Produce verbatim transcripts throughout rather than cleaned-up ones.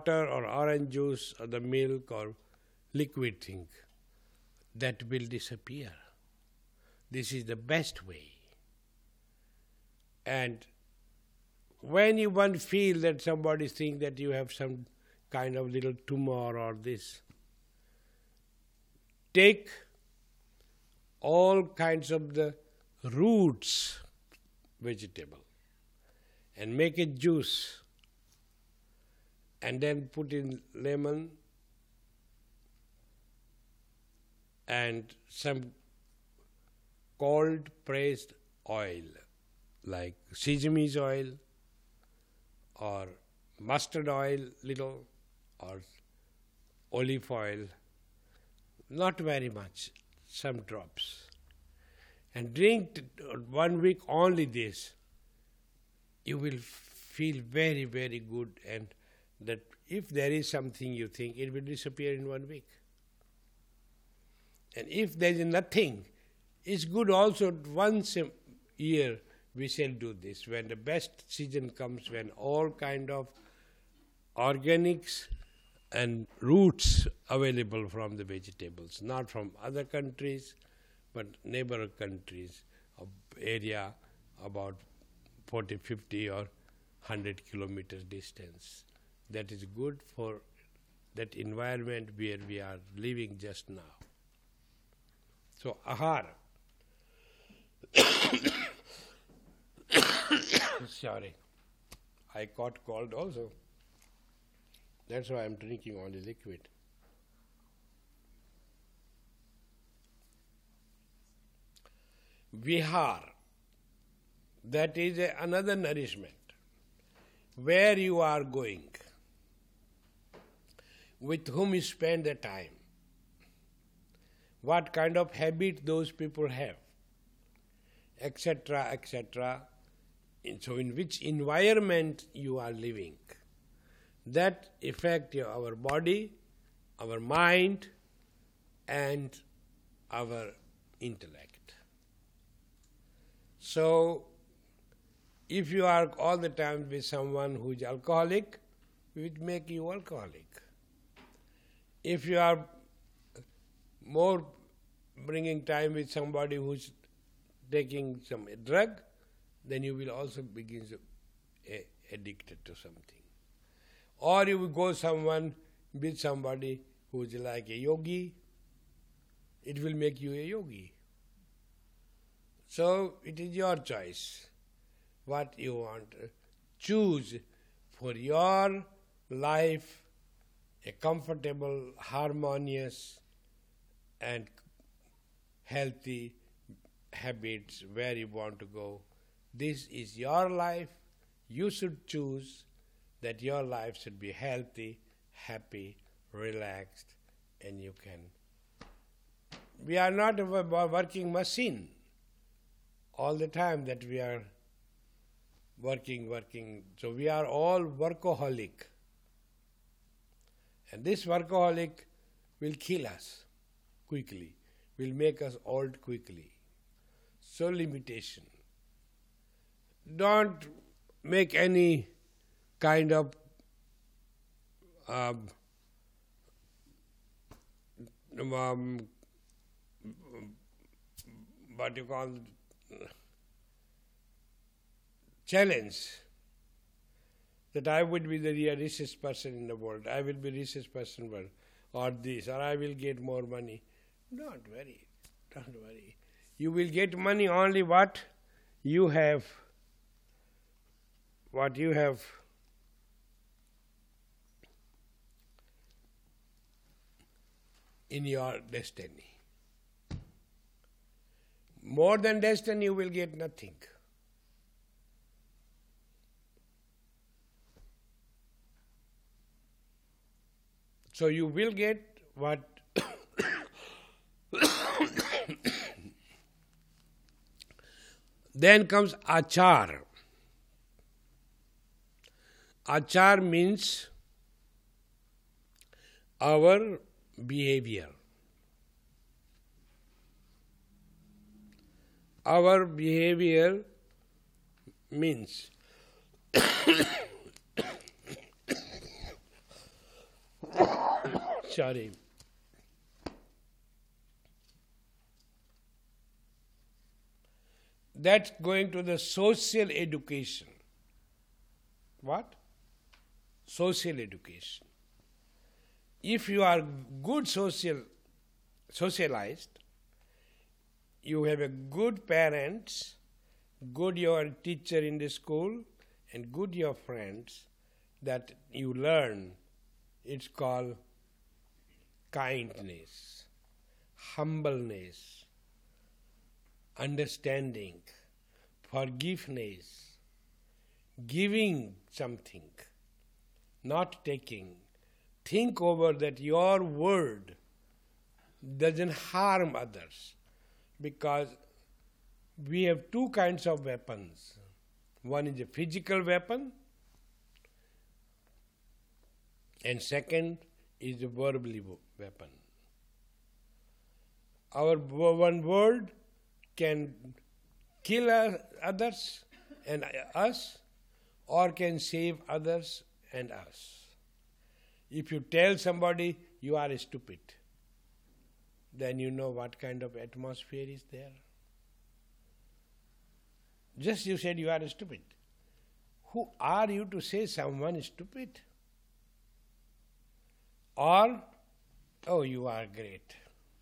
water or orange juice or the milk or liquid thing, that will disappear. This is the best way. And when you one feel that somebody think that you have some kind of little tumor or this, take all kinds of the roots vegetable and make it juice, and then put in lemon and some cold pressed oil like sesame oil or mustard oil little or olive oil, not very much, some drops, and drink one week only this. You will feel very, very good, and that if there is something you think, it will disappear in one week. And if there is nothing, it's good also once a year we shall do this, when the best season comes, when all kind of organics and roots available from the vegetables, not from other countries, but neighbor countries of area about forty, fifty or one hundred kilometers distance. That is good for that environment where we are living just now. So, ahara. Sorry, I caught cold also. That's why I'm drinking only liquid. Vihar, that is a, another nourishment. Where you are going, with whom you spend the time, what kind of habit those people have, et cetera, et cetera. So in which environment you are living, that affect your, our body, our mind, and our intellect. So, if you are all the time with someone who is alcoholic, it will make you alcoholic. If you are more bringing time with somebody who is taking some drug, then you will also begin to a, addicted to something. Or you will go someone with somebody who is like a yogi, it will make you a yogi. So it is your choice what you want. Choose for your life a comfortable, harmonious and healthy habits where you want to go. This is your life. You should choose that your life should be healthy, happy, relaxed, and you can. We are not a working machine all the time that we are working, working. So we are all workaholic. And this workaholic will kill us quickly, will make us old quickly. So limitation. Don't make any kind of um, um, what you call challenge that I would be the richest person in the world, I will be the richest person in the world, or this, or I will get more money. Don't worry, don't worry. You will get money only what you have, what you have in your destiny. More than destiny, you will get nothing. So you will get what then comes achar. Achar means our behavior. Our behavior means Sorry. That's going to the social education. What? Social education. If you are good social, socialized, you have a good parents, good your teacher in the school, and good your friends, that you learn. It's called kindness, humbleness, understanding, forgiveness, giving something, not taking. Think over that your word doesn't harm others, because we have two kinds of weapons. One is a physical weapon, and second is a verbal weapon. Our one word can kill others and us, or can save others and us. If you tell somebody you are stupid, then you know what kind of atmosphere is there. Just you said you are stupid. Who are you to say someone is stupid? Or, oh, you are great.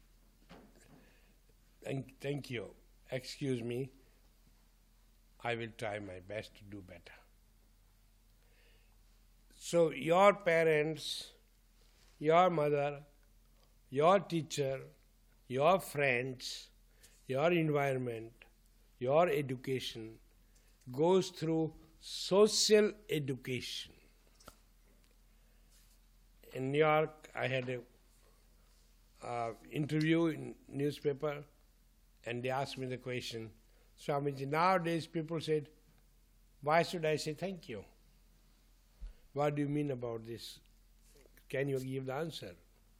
Thank, thank you. Excuse me. I will try my best to do better. So your parents, your mother, your teacher, your friends, your environment, your education goes through social education. In New York, I had a uh, interview in newspaper, and they asked me the question, Swamiji, nowadays people said, why should I say thank you? What do you mean about this? Can you give the answer?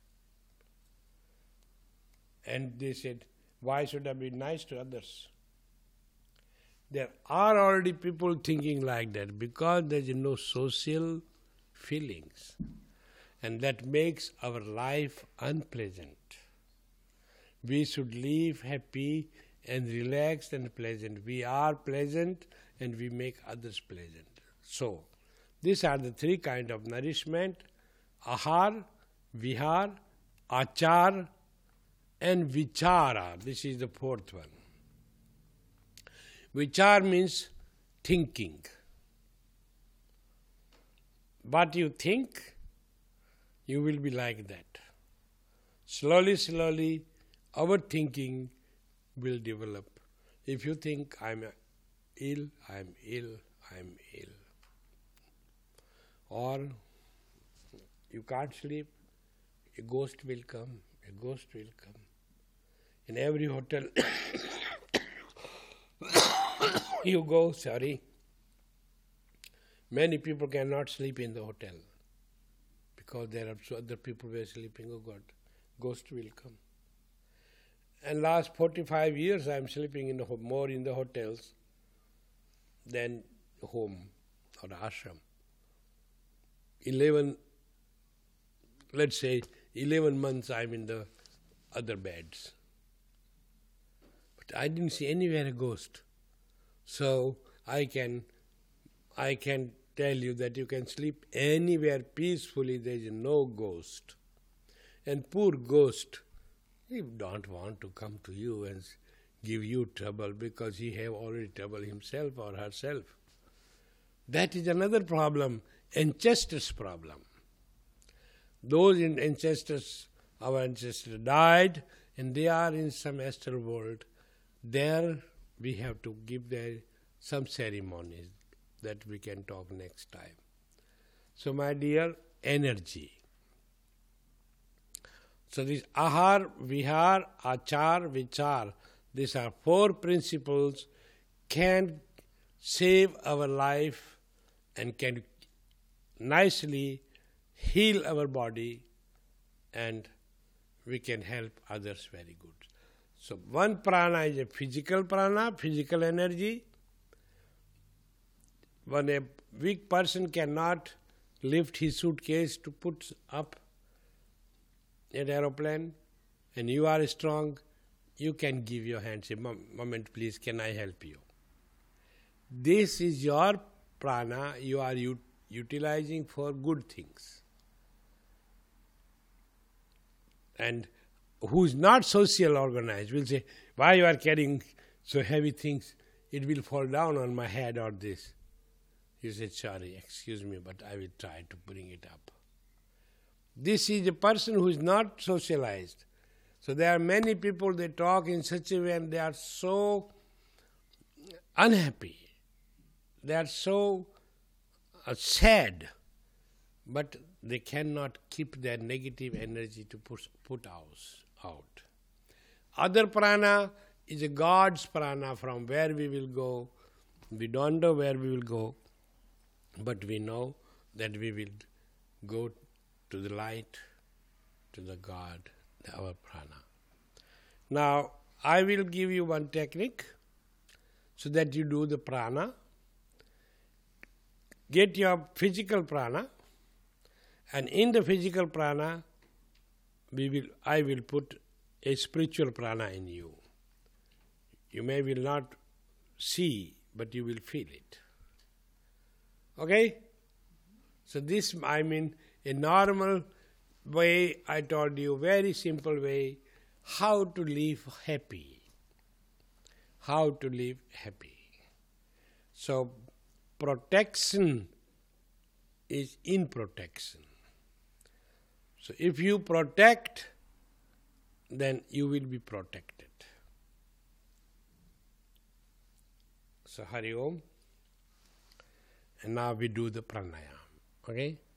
And they said, why should I be nice to others? There are already people thinking like that because there is no social feelings. And that makes our life unpleasant. We should live happy and relaxed and pleasant. We are pleasant and we make others pleasant. So, these are the three kinds of nourishment: ahar, vihar, achar, and vichara. This is the fourth one. Vichar means thinking. What you think, you will be like that. Slowly, slowly, our thinking will develop. If you think, I'm ill, I'm ill, I'm ill. Or you can't sleep, a ghost will come, a ghost will come. In every hotel you go, sorry, many people cannot sleep in the hotel because there are so other people who are sleeping. Oh God, ghost will come. And last forty-five years I am sleeping in the ho- more in the hotels than home or ashram. Eleven, let's say, eleven months I am in the other beds. But I didn't see anywhere a ghost. So I can, I can tell you that you can sleep anywhere peacefully, there is no ghost. And poor ghost, he don't want to come to you and give you trouble because he have already trouble himself or herself. That is another problem, ancestors' problem. Those in ancestors, our ancestors died, and they are in some astral world. There we have to give their some ceremonies that we can talk next time. So my dear, energy. So this ahar, vihar, achar, vichar, these are four principles can save our life and can nicely heal our body, and we can help others very good. So one prana is a physical prana, physical energy. When a weak person cannot lift his suitcase to put up, an aeroplane and you are strong, you can give your hand, say, moment please, can I help you? This is your prana you are ut- utilizing for good things. And who is not social organized will say, why you are carrying so heavy things? It will fall down on my head or this. You say, sorry, excuse me, but I will try to bring it up. This is a person who is not socialized. So there are many people, they talk in such a way and they are so unhappy. They are so uh, sad. But they cannot keep their negative energy to push, put out. Other prana is a God's prana from where we will go. We don't know where we will go, but we know that we will go to the light, to the God, our prana. Now, I will give you one technique so that you do the prana. Get your physical prana, and in the physical prana, we will, I will put a spiritual prana in you. You may will not see, but you will feel it. Okay? So this, I mean, a normal way, I told you, very simple way, how to live happy. How to live happy. So, protection is in protection. So if you protect, then you will be protected. So Hari Om. And now we do the pranayama. Okay?